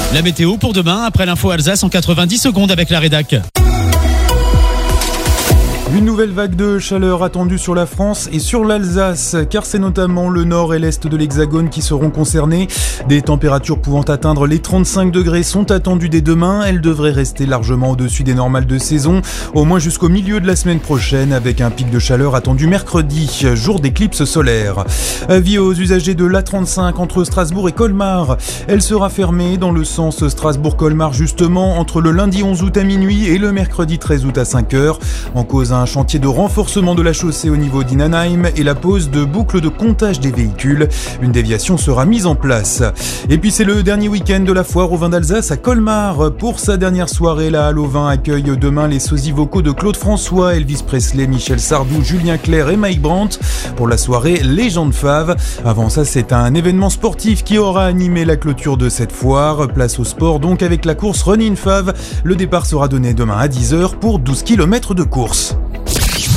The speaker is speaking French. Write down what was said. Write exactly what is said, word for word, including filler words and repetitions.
La météo pour demain, après l'info Alsace en quatre-vingt-dix secondes avec la rédac. Une nouvelle vague de chaleur attendue sur la France et sur l'Alsace, car c'est notamment le nord et l'est de l'Hexagone qui seront concernés. Des températures pouvant atteindre les trente-cinq degrés sont attendues dès demain. Elles devraient rester largement au-dessus des normales de saison, au moins jusqu'au milieu de la semaine prochaine, avec un pic de chaleur attendu mercredi, jour d'éclipse solaire. Avis aux usagers de l'A trente-cinq entre Strasbourg et Colmar. Elle sera fermée dans le sens Strasbourg-Colmar justement entre le lundi onze août à minuit et le mercredi treize août à cinq heures. En cause un chantier de renforcement de la chaussée au niveau d'Innenheim et la pose de boucles de comptage des véhicules. Une déviation sera mise en place. Et puis c'est le dernier week-end de la foire au vin d'Alsace à Colmar. Pour sa dernière soirée, la Halle au vin accueille demain les sosies vocaux de Claude François, Elvis Presley, Michel Sardou, Julien Clerc et Mike Brandt pour la soirée Légende Fave. Avant ça, c'est un événement sportif qui aura animé la clôture de cette foire. Place au sport donc avec la course Run in Fave. Le départ sera donné demain à dix heures pour douze kilomètres de course.